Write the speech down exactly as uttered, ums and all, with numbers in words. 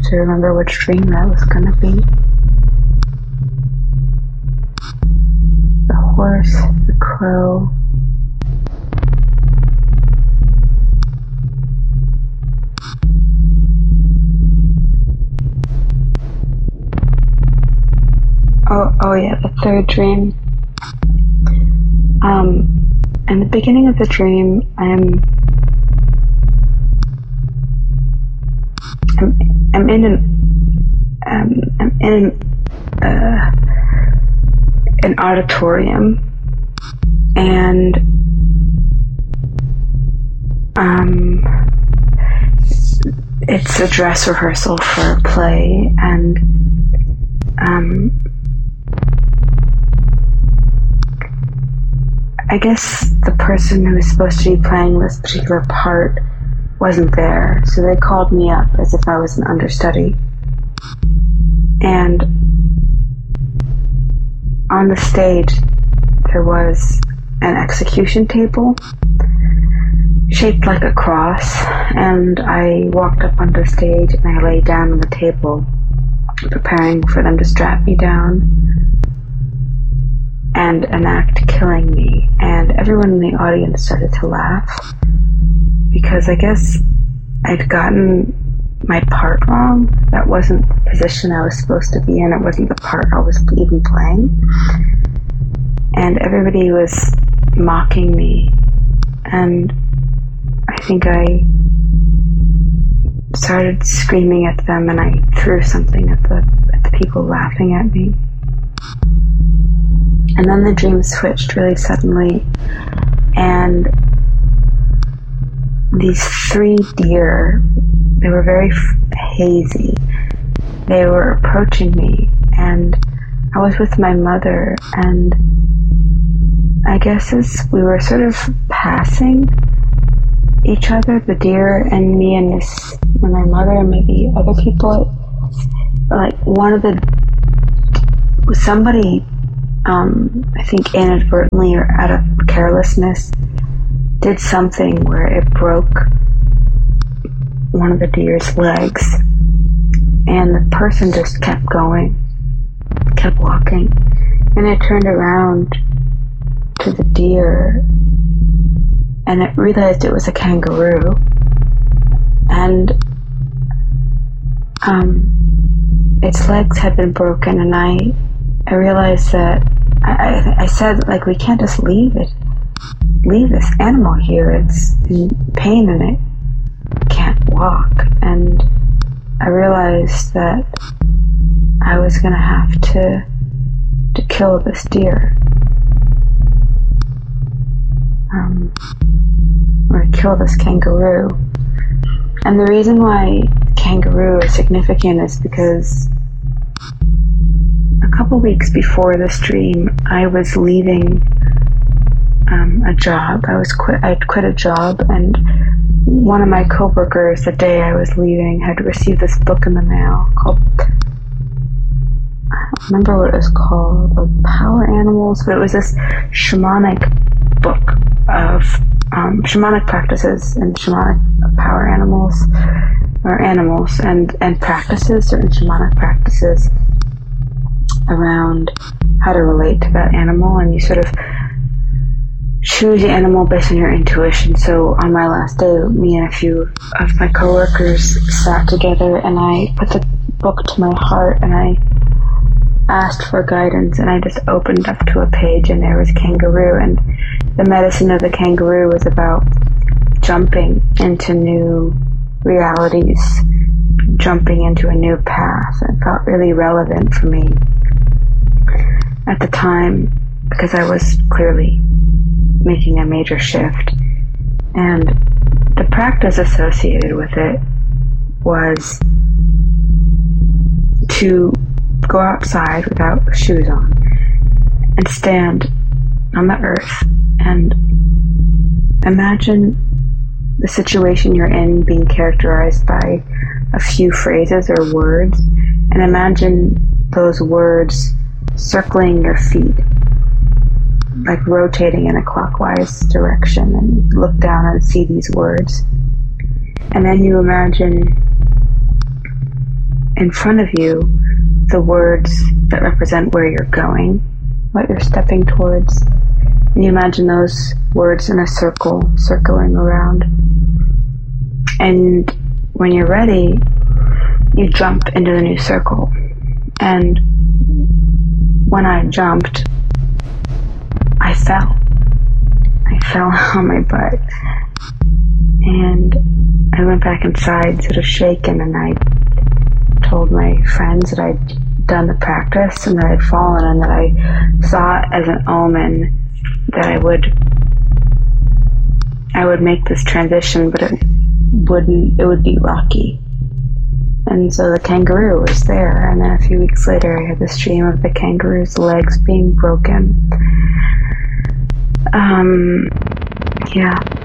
have to remember which dream that was going to be. The horse, the crow. Oh, oh yeah, the third dream. Um, in the beginning of the dream, I'm, I'm, I'm in an, um, I'm in uh, an auditorium, and um, it's a dress rehearsal for a play, and um. I guess the person who was supposed to be playing this particular part wasn't there, so they called me up as if I was an understudy. And on the stage, there was an execution table shaped like a cross, and I walked up onto the stage and I lay down on the table, preparing for them to strap me down and enact killing me, and everyone in the audience started to laugh because I guess I'd gotten my part wrong. That wasn't the position I was supposed to be in. It wasn't the part I was even playing, and everybody was mocking me, and I think I started screaming at them, and I threw something at the at the people laughing at me. And then the dream switched really suddenly, and these three deer, they were very f- hazy. They were approaching me, and I was with my mother, and I guess as we were sort of passing each other, the deer and me and this, and my mother and maybe other people, like one of the, somebody Um, I think inadvertently or out of carelessness, did something where it broke one of the deer's legs, and the person just kept going, kept walking, and it turned around to the deer, and it realized it was a kangaroo, and um, its legs had been broken, and I I realized that I, I, I said, like, we can't just leave it, leave this animal here. It's in pain and it can't walk. And I realized that I was going to have to to kill this deer, um, or kill this kangaroo. And the reason why kangaroo is significant is because a couple weeks before this dream, I was leaving um, a job. I was quit. I'd quit a job, and one of my coworkers, the day I was leaving, had received this book in the mail called, I don't remember what it was called, like Power Animals, but it was this shamanic book of um, shamanic practices and shamanic power animals, or animals and and practices, certain shamanic practices around how to relate to that animal, and you sort of choose the animal based on your intuition. So on my last day, me and a few of my coworkers sat together, and I put the book to my heart, and I asked for guidance, and I just opened up to a page, and there was kangaroo, and the medicine of the kangaroo was about jumping into new realities, jumping into a new path. It felt really relevant for me at the time, because I was clearly making a major shift, and the practice associated with it was to go outside without shoes on and stand on the earth and imagine the situation you're in being characterized by a few phrases or words, and imagine those words circling your feet, like rotating in a clockwise direction, and look down and see these words. And then you imagine in front of you the words that represent where you're going, what you're stepping towards. And you imagine those words in a circle, circling around. And when you're ready, you jump into the new circle. And when I jumped, I fell. I fell on my butt. And I went back inside, sort of shaken, and I told my friends that I'd done the practice and that I'd fallen, and that I saw it as an omen that I would I would make this transition, but it wouldn't it would be rocky. And so the kangaroo was there, and then a few weeks later I had this dream of the kangaroo's legs being broken. Um yeah.